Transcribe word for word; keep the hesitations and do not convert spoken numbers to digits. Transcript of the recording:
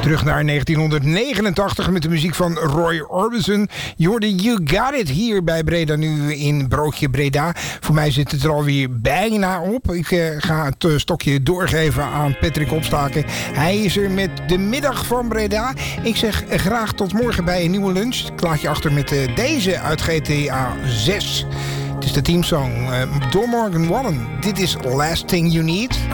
Terug naar negentienhonderdnegenentachtig met de muziek van Roy Orbison. Je hoorde You Got It hier bij Breda Nu in Broodje Breda. Voor mij zit het er alweer bijna op. Ik uh, ga het uh, stokje doorgeven aan Patrick Opstaken. Hij is er met de middag van Breda. Ik zeg uh, graag tot morgen bij een nieuwe lunch. Ik laat je achter met uh, deze uit G T A zes. Het is de teamsong uh, door Morgan Wallen. Dit is Last Thing You Need.